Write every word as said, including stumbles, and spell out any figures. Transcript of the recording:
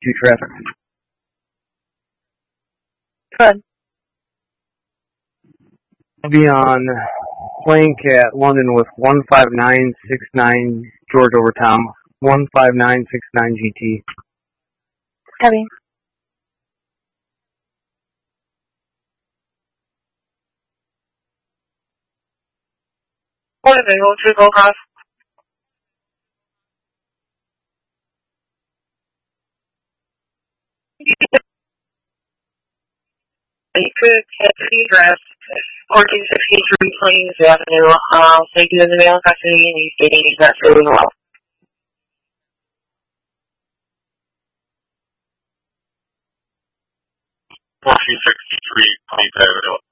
two traffic. Good. I'll be on flank at London with one five nine six nine George over Tom. one five nine six nine G T. Heavy. What is it? Go to go across. You could catch the address, fourteen sixty-three Plains Avenue. Um, taken in the male custody, and he's stating he's not feeling well. fourteen sixty-three Plains Avenue.